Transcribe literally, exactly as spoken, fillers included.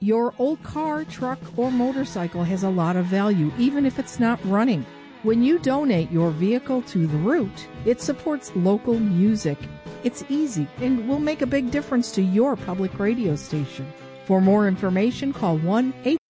Your old car, truck, or motorcycle has a lot of value, even if it's not running. When you donate your vehicle to The Root, it supports local music. It's easy and will make a big difference to your public radio station. For more information, call one eight